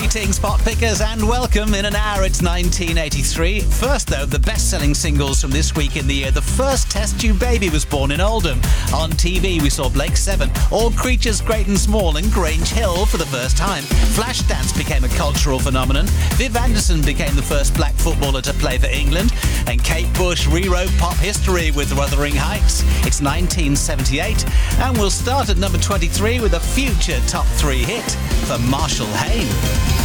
Greetings, pot pickers, and welcome. In an hour, it's 1983. First, though, the best-selling singles from this week in the year. The first test tube baby was born in Oldham. On TV, we saw Blake Seven, All Creatures Great and Small, and Grange Hill for the first time. Flashdance became a cultural phenomenon. Viv Anderson became the first black footballer to play for England. And Kate Bush rewrote pop history with Wuthering Heights. It's 1978, and we'll start at number 23 with a future top 3 hit for Marshall Hayne.